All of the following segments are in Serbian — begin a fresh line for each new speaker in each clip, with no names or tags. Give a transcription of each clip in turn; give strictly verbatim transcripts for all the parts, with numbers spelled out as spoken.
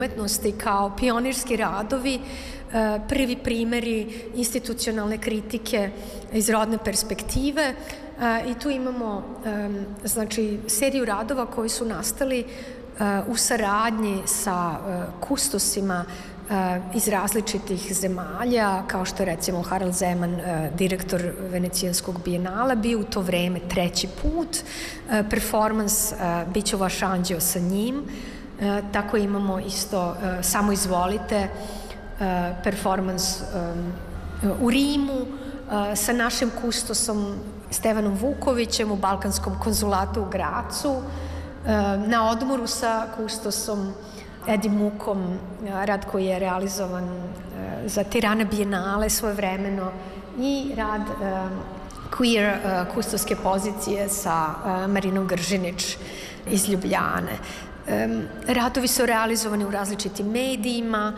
umetnosti kao pionirski radovi, prvi primeri institucionalne kritike iz rodne perspektive i tu imamo znači seriju radova koji su nastali u saradnji sa kustosima iz različitih zemalja, kao što je recimo Harald Zeman, direktor Venecijanskog bijenala, bio u to vreme treći put. Performans Biću vaš anđeo sa njim. Tako imamo isto Samo izvolite, performans u Rimu sa našim kustosom Stevanom Vukovićem u Balkanskom konzulatu u Gracu, na odmoru sa kustosom Edi Mukom, rad koji je realizovan za Tirana bijenale svojevremeno, i rad queer kustoske pozicije sa Marinom Gržinić iz Ljubljane. Radovi su realizovani u različitim medijima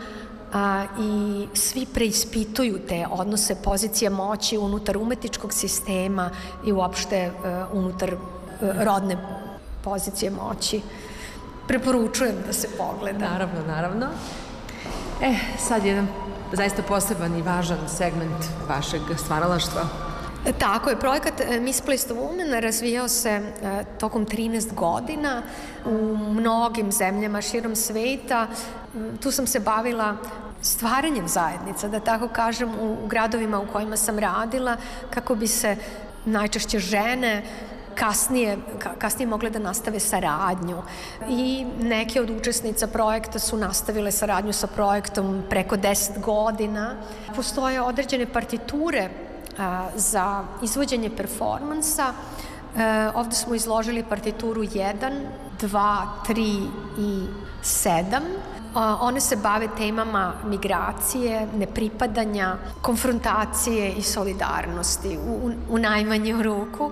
i svi preispituju te odnose pozicija moći unutar umetničkog sistema i uopšte unutar rodne pozicije moći. Preporučujem da se pogleda.
Naravno, naravno. E, sad jedan zaista poseban i važan segment vašeg stvaralaštva.
Tako je, projekat Misplaced Woman razvijao se tokom trinaest godina u mnogim zemljama širom sveta. Tu sam se bavila stvaranjem zajednica, da tako kažem, u gradovima u kojima sam radila, kako bi se najčešće žene kasnije, kasnije mogle da nastave saradnju. I neke od učesnica projekta su nastavile saradnju sa projektom preko deset godina. Postoje određene partiture za izvođenje performansa. Ovde smo izložili partituru jedan, dva, tri i sedam. One se bave temama migracije, nepripadanja, konfrontacije i solidarnosti u, u najmanju ruku.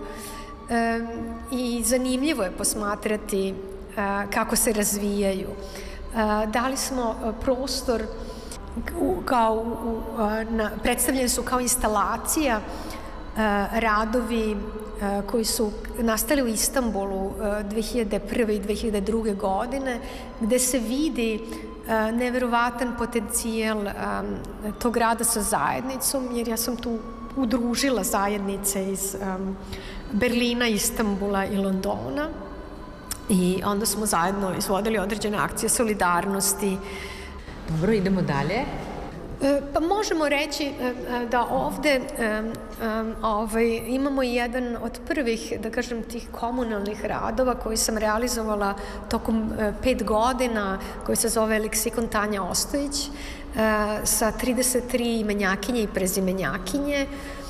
I zanimljivo je posmatrati kako se razvijaju. Dali smo prostor, kao, na, predstavljeni su kao instalacija radovi koji su nastali u Istanbulu dve hiljade prve i dve hiljade druge godine, gde se vidi neverovatan potencijal tog rada sa zajednicom, jer ja sam tu udružila zajednice iz Berlina, Istanbula i Londona i onda smo zajedno izvodili određene akcije solidarnosti.
Dobro, idemo dalje.
Pa možemo reći da ovde ovaj, imamo jedan od prvih, da kažem, tih komunalnih radova koji sam realizovala tokom pet godina, koji se zove Leksikon Tanja Ostojić, sa trideset tri imenjakinje i prezimenjakinje,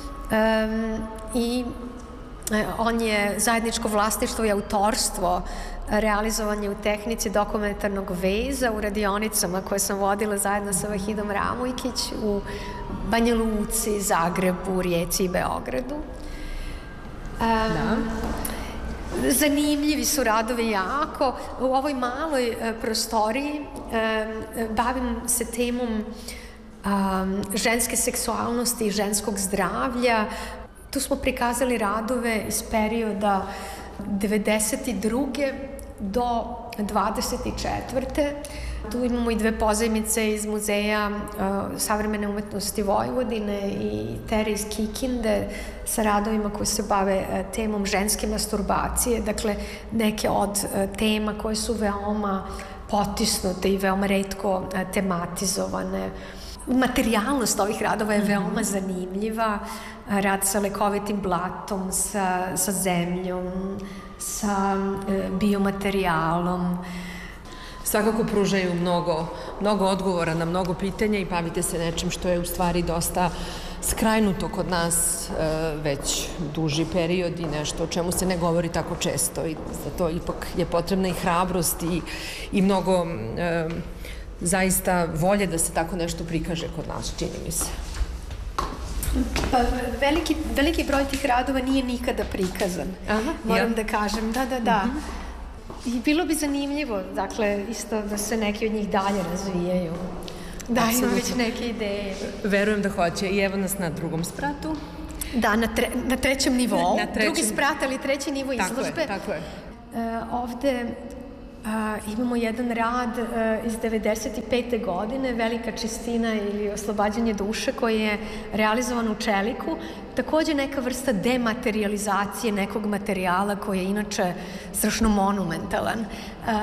i on je zajedničko vlasništvo i autorstvo, realizovan je u tehnici dokumentarnog veza u radionicama koje sam vodila zajedno sa Vahidom Ramojkić u Banja Luci, Zagrebu, Rijeci i Beogradu.
Da.
Zanimljivi su radovi jako. U ovoj maloj prostoriji bavim se temom ženske seksualnosti i ženskog zdravlja. Tu smo prikazali radove iz perioda devedeset druge do dvadeset četvrte Tu imamo i dve pozajmice iz Muzeja savremene umetnosti Vojvodine i Tere iz Kikinde sa radovima koji se bave temom ženske masturbacije. Dakle, neke od tema koje su veoma potisnute i veoma retko tematizovane. Materijalnost ovih radova je veoma zanimljiva. Rad sa lekovitim blatom, sa, sa zemljom, sa e, biomaterijalom.
Svakako pružaju mnogo, mnogo odgovora na mnogo pitanja i bavite se nečim što je u stvari dosta skrajnuto kod nas e, već duži period i nešto o čemu se ne govori tako često i za to ipak je potrebna i hrabrost i, i mnogo e, zaista volje da se tako nešto prikaže kod nas, čini mi se.
Pa, veliki, veliki broj tih radova nije nikada prikazan. Aha, moram ja. da kažem, da, da, da. Uh-huh. I bilo bi zanimljivo, dakle, isto da se neki od njih dalje razvijaju. Da, imam već neke ideje.
Verujem da hoće. I evo nas na drugom spratu.
Da, na, tre, na trećem nivou.
Na trećem...
Drugi sprat, ali treći nivo izložbe.
Tako je, tako je.
Uh, ovde Uh, imamo jedan rad uh, iz devedeset pete godine, Velika čistina ili oslobađanje duše, koji je realizovan u čeliku. Takođe neka vrsta dematerializacije nekog materijala koji je inače strašno monumentalan. Uh,